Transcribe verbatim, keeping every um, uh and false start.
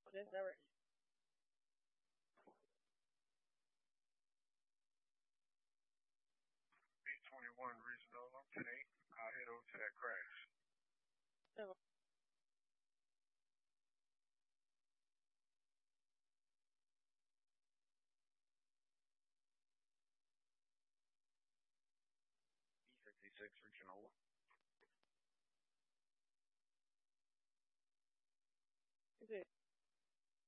Yes, sir. eight twenty-one reasonable today. I'll head over to that crash. So, E fifty-six reaching over.